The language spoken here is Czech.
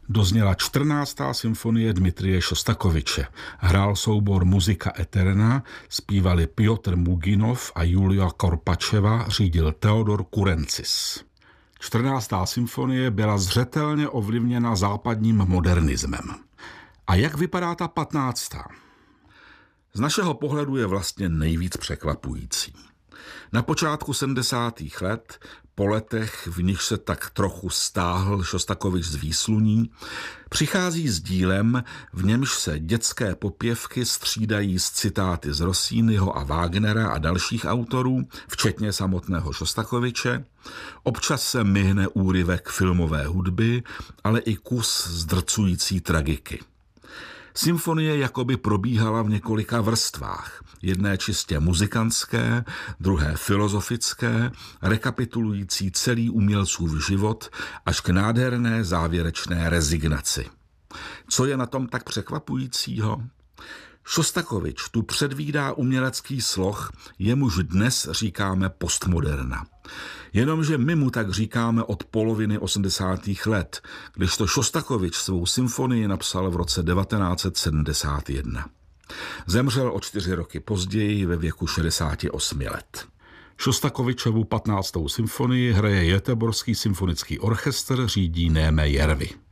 dozněla 14. symfonie Dmitrije Šostakoviče. Hrál soubor Muzika Eterna, zpívali Pjotr Muginov a Julia Korpačeva, řídil Teodor Kurencis. 14. symfonie byla zřetelně ovlivněna západním modernismem. A jak vypadá ta 15. Z našeho pohledu je vlastně nejvíc překvapující. Na počátku 70. let, po letech, v nich se tak trochu stáhl Šostakovič z výsluní, přichází s dílem, v němž se dětské popěvky střídají s citáty z Rossiniho a Wagnera a dalších autorů, včetně samotného Šostakoviče. Občas se myhne úryvek filmové hudby, ale i kus zdrcující tragiky. Symfonie jakoby probíhala v několika vrstvách. Jedné čistě muzikantské, druhé filozofické, rekapitulující celý umělcův život až k nádherné závěrečné rezignaci. Co je na tom tak překvapujícího? Šostakovič tu předvídá umělecký sloh, jemuž dnes říkáme postmoderna. Jenomže my mu tak říkáme od poloviny 80. let, kdežto Šostakovič svou symfonii napsal v roce 1971. Zemřel o 4 roky později ve věku 68 let. Šostakovičovu 15. symfonii hraje Göteborský symfonický orchestr, řídí Néme Järvi.